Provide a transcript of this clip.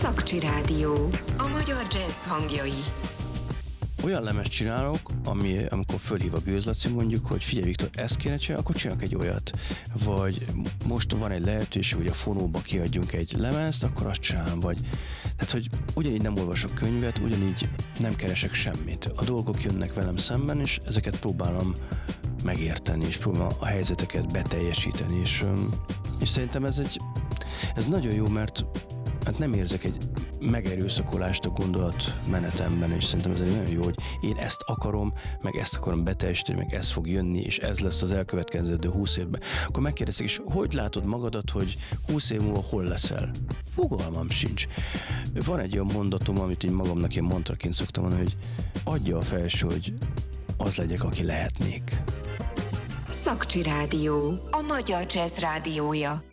Szakcsi Rádió. A magyar jazz hangjai. Olyan lemezt csinálok, amikor fölhív a Gőzlaci mondjuk, hogy figyelj Viktor, ezt kéne csinálni, akkor csinálok egy olyat. Vagy most van egy lehetőség, hogy a fonóba kiadjunk egy lemezt, akkor azt csinálom. Tehát, hogy ugyanígy nem olvasok könyvet, ugyanígy nem keresek semmit. A dolgok jönnek velem szemben, és ezeket próbálom megérteni, és próbálom a helyzeteket beteljesíteni, és szerintem ez nagyon jó, mert nem érzek egy megerőszakolást a gondolatmenetemben, és szerintem ez egy nagyon jó, hogy én ezt akarom, meg ezt akarom beteljesíteni, meg ez fog jönni, és ez lesz az elkövetkezendő 20 évben. Akkor megkérdezték, és hogy látod magadat, hogy 20 év múlva hol leszel? Fogalmam sincs. Van egy olyan mondatom, amit én magamnak ilyen mantraként szoktam mondani, hogy adja a felső, hogy az legyek, aki lehetnék. Szakcsi Rádió. A magyar jazz rádiója.